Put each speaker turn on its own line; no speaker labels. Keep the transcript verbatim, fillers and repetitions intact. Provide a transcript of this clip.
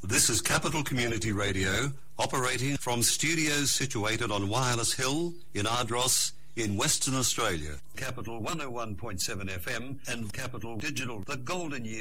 This is Capital Community Radio, operating from studios situated on Wireless Hill in Ardross in Western Australia. Capital one oh one point seven F M and Capital Digital, the golden year